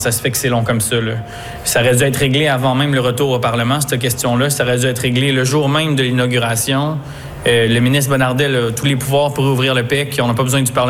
Ça se fait que c'est long comme ça, là. Ça aurait dû être réglé avant même le retour au Parlement, cette question-là. Ça aurait dû être réglé le jour même de l'inauguration. Le ministre Bonnardel a tous les pouvoirs pour ouvrir le PEC. On n'a pas besoin du Parlement.